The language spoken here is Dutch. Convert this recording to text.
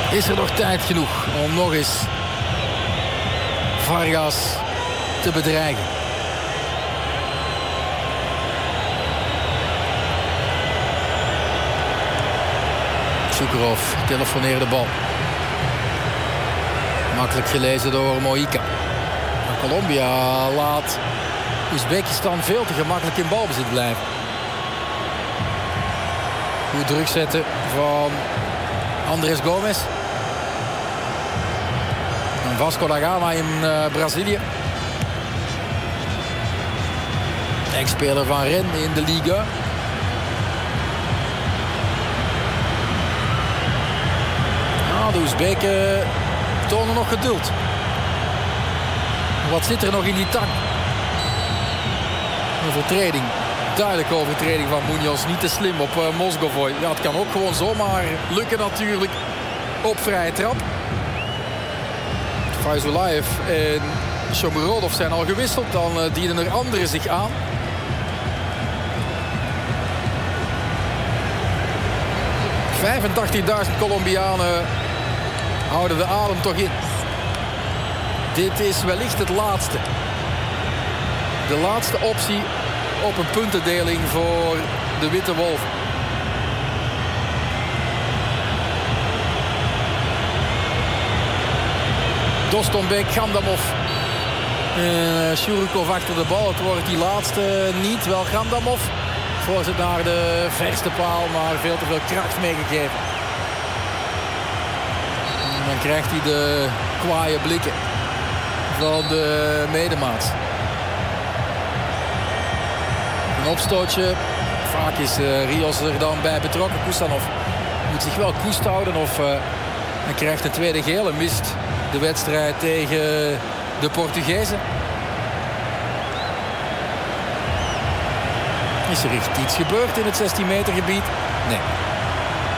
is er nog tijd genoeg om nog eens Vargas te bedreigen. Sukarov telefoneerde de bal. Makkelijk gelezen door Mojica. Maar Colombia laat Oezbekistan veel te gemakkelijk in balbezit blijven. Goed druk zetten van Andrés Gomes. En Vasco da Gama in Brazilië. Ex-speler van Rennes in de Liga. Nou, de Oezbeken tonen nog geduld. Wat zit er nog in die tang? Overtreding. Duidelijke overtreding van Munoz. Niet te slim op Mosgovoy. Ja, het kan ook gewoon zomaar lukken natuurlijk. Op vrije trap. Fayzulayev en Shomurodov zijn al gewisseld. Dan dienen er anderen zich aan. ...85.000 Colombianen houden de adem toch in. Dit is wellicht het laatste. De laatste optie op een puntendeling voor de Witte Wolven. Dostonbek, Gandamov. Shurikov achter de bal. Het wordt die laatste niet. Wel Gandamov. Voorzet naar de verste paal, maar veel te veel kracht meegegeven. En dan krijgt hij de kwaaie blikken van de medemaats. Een opstootje. Vaak is Rios er dan bij betrokken. Kustanov moet zich wel koest houden. Of hij krijgt een tweede geel en mist de wedstrijd tegen de Portugezen. Is er iets gebeurd in het 16 meter gebied? Nee.